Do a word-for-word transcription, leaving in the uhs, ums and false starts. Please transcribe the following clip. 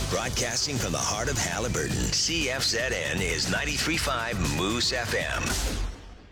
Broadcasting from the heart of Halliburton, C F Z N is ninety-three point five Moose F M.